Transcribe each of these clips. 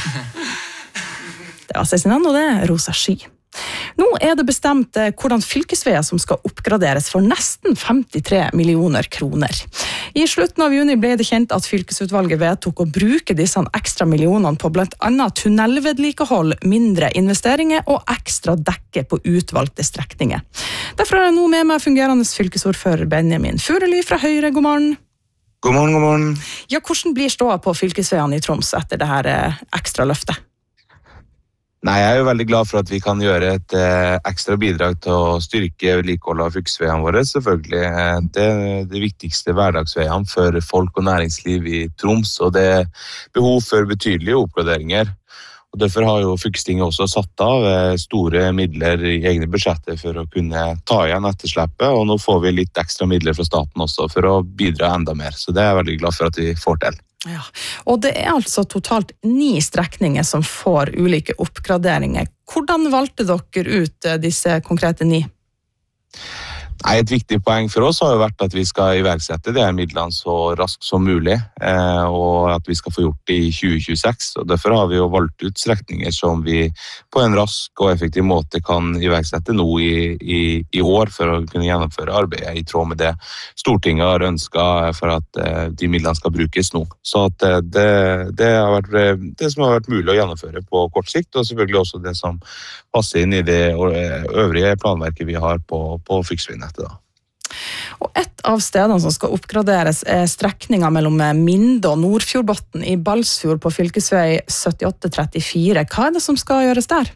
Det var Cezinando, det, Rosa Sky. Nå det bestemt hvordan fylkesveier som skal oppgraderes for nesten 53 millioner kroner. I slutten av juni ble det kjent at fylkesutvalget vedtok å bruke disse ekstra millionene på blant annet tunnelvedlikehold, mindre investeringer og ekstra dekke på utvalgte strekninger. Derfor har jeg nå med meg fungerende fylkesordfører Benjamin Fureli fra Høyre. God morgen. God morgen, god morgen. Ja, hvordan blir ståa på fylkesveiene i Troms etter det her ekstra løftet? Nei, jeg jo veldig glad for at vi kan gjøre et ekstra bidrag til å styrke vedlikeholdet av fylkesveiene våre, selvfølgelig. Det de viktigste hverdagsveiene for folk og næringsliv i Troms, og det behov for betydelige oppgraderinger. Og derfor har jo fylkestinget også satt av store midler i egne budsjetter for å kunne ta igjen ettersleppet, og nå får vi litt ekstra midler fra staten også for å bidra enda mer, så det er jeg veldig glad for at vi får til. Ja, og det altså totalt 9 strekninger som får ulike oppgraderinger. Hvordan valgte dere ut disse konkrete 9? Nei, et viktig poeng for oss har jo vært at vi skal iverksette de her midlene så raskt som mulig, og at vi skal få gjort det i 2026. Og derfor har vi jo valgt ut strekninger som vi på en rask og effektiv måte kan iverksette nå i år for å kunne gjennomføre arbeidet i tråd med det Stortinget har ønsket for at de midlene skal brukes nå. Så at det har vært det som har vært mulig å gjennomføre på kort sikt, og selvfølgelig også det som passer inn i det øvrige planverket vi har på fylkesveiene. Da. Og et av stedene som skal oppgraderes strekninga mellom Minde og Nordfjordbotn i Balsfjord på fylkesvei 7834. Hva det som skal gjøres der?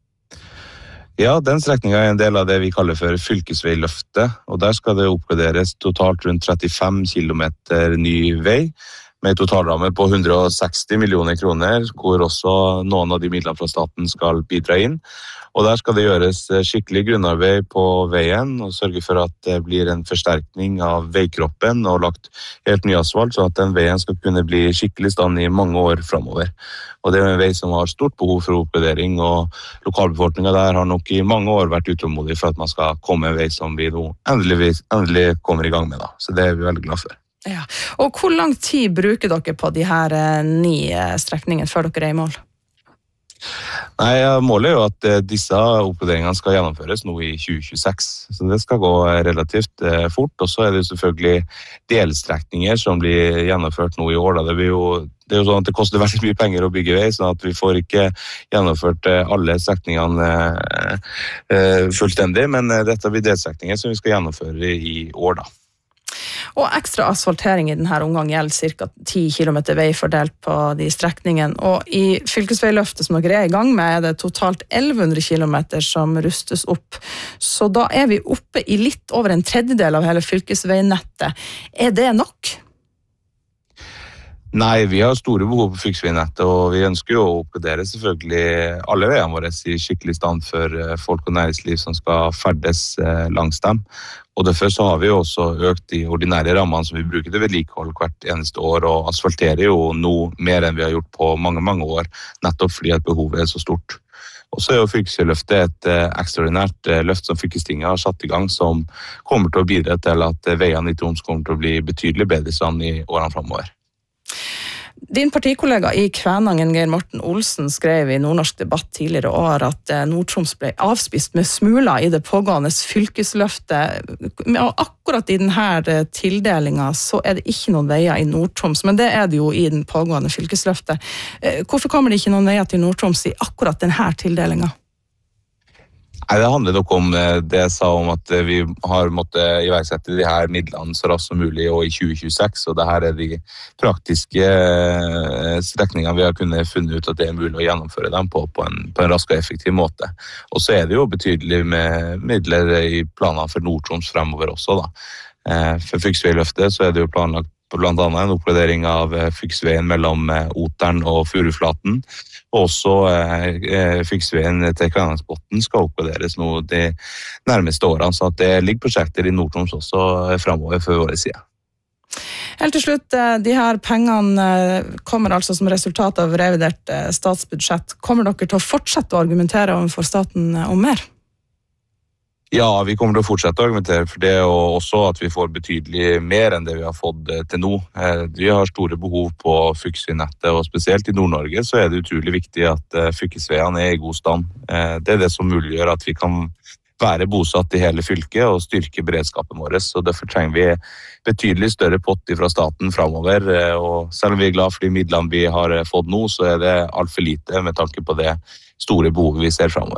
Ja, den strekninga en del av det vi kaller for fylkesveiløftet, og der skal det oppgraderes totalt rundt 35 kilometer ny vei, med totalramme på 160 millioner kroner, hvor også noen av de midlene fra staten skal bidra inn. Og der skal det gjøres skikkelig grunnarbeid på veien, og sørge for at det blir en forsterkning av veikroppen og lagt helt ny asfalt, så at den veien skal kunne bli skikkelig stand i mange år fremover. Og det en vei som har stort behov for oppgradering, og lokalbefolkningen der har nok i mange år vært utålmodig for at man skal komme en vei som vi nå endelig kommer i gang med. Da. Så det vi veldig glad for. Ja. Og hvor lang tid bruker dere på de her 9 strekningene før dere i mål? Nei, målet jo at disse oppgraderingene skal gjennomføres nå i 2026, så det skal gå relativt fort, og så det selvfølgelig delstrekninger som blir gjennomført nå i år. Da. Det er jo sånn at det koster veldig mye penger å bygge vei, sånn at vi får ikke gjennomført alle strekningene fullstendig, men dette blir delstrekninger som vi skal gjennomføre i år da. Og ekstra asfaltering i denne omgang gjelder ca. 10 kilometer vei fordelt på de strekningene, og i fylkesveiløftet som dere i gang med det totalt 1100 kilometer som rustes opp, så da vi oppe i litt over en tredjedel av hele fylkesveinettet. Det nok? Nei, vi har store behov på fylkesveinettet, og vi ønsker jo å oppgradere selvfølgelig alle veiene våre i skikkelig stand for folk og næringsliv som skal ferdes langs dem. Og derfor så har vi jo også økt de ordinære rammene som vi bruker til vedlikehold hvert eneste år, og asfalterer jo nå mer enn vi har gjort på mange, mange år, nettopp fordi at behovet så stort. Og så jo fylkesveiløftet et ekstraordinært løft som fylkestinget har satt i gang, som kommer til å bidra til at veiene i Troms kommer til å bli betydelig bedre stand i årene fremover. Din partikollega i Kvænangen, Geir Morten Olsen, skrev i Nordnorsk debatt tidligere år at Nord-Troms ble avspist med smuler i det pågående fylkesløftet. Og akkurat i denne tildelingen så det ikke noen veier i Nord-Troms, men det det jo i den pågående fylkesløftet. Hvorfor kommer det ikke noen veier til Nord-Troms i akkurat denne tildelingen? Nei, det handler nok om det jeg sa om at vi har måttet iverksette de her midlene så raskt som mulig og i 2026, og det her de praktiske strekningene vi har kunnet funnet ut at det mulig å gjennomføre dem på en rask og effektiv måte. Og så det jo betydelig med midler i planene for Nord-Troms fremover også da. For fylkesveiløftet så det jo planlagt blant annet en oppgradering av fylkesveien mellom Oteren og Furuflaten, og også fylkesveien til Kvænangsbotn skal oppgraderes nå de nærmeste årene, så at det ligger prosjekter i Nord-Troms også fremover for våre side. Helt til slutt, de her pengene kommer altså som resultat av revidert statsbudsjett. Kommer dere til å fortsette å argumentere overfor staten om mer? Ja, vi kommer til å fortsette å argumentere for det, og også at vi får betydelig mer enn det vi har fått til nå. Vi har store behov på fylkesveinettet, og spesielt i Nord-Norge så er det utrolig viktig at fylkesveiene er i god stand. Det er det som muliggjør at vi kan være bosatt i hele fylket og styrke beredskapen vår, og derfor trenger vi betydelig større pott fra staten fremover, og selv om vi er glad for de midlene vi har fått nå, så er det alt for lite med tanke på det store behovet vi ser fremover.